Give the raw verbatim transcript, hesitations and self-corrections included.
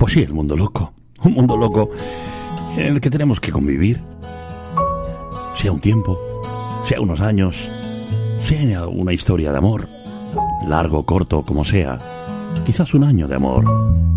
Pues sí, el mundo loco. Un mundo loco en el que tenemos que convivir. Sea un tiempo, sea unos años, sea una historia de amor, largo, corto, como sea. Quizás un año de amor.